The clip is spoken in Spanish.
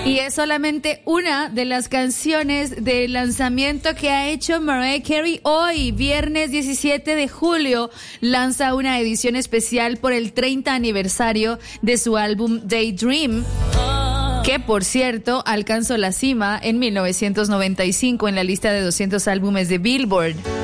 Y es solamente una de las canciones de lanzamiento que ha hecho Mariah Carey. Hoy, viernes 17 de julio, lanza una edición especial por el 30 aniversario de su álbum Daydream, que por cierto alcanzó la cima en 1995 en la lista de 200 álbumes de Billboard.